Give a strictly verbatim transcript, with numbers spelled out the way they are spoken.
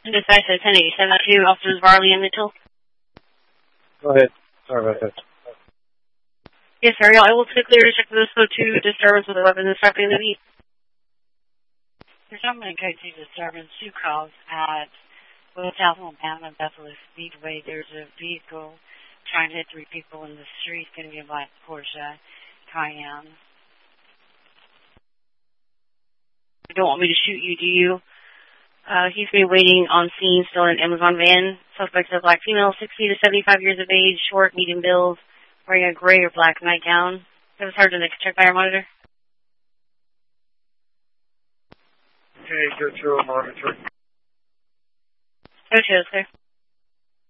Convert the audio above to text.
Dispatch at ten eighty-seven to Officers Varley and Mitchell. Go ahead. Sorry about that. Yes, sir. I will take clear to check for this code two disturbance with a weapon distracting the beat. There's somebody code two disturbance, two calls at Will South Alabama Buffalo Speedway. There's a vehicle trying to hit three people in the street. It's going to be a black Porsche Cayenne. You don't want me to shoot you, do you? Uh, he's been waiting on scene, still in an Amazon van. Suspect's a black female, sixty to seventy-five years of age, short, medium build, wearing a gray or black nightgown. That was hard to check by our monitor. Okay, go to a monitor. Okay, okay.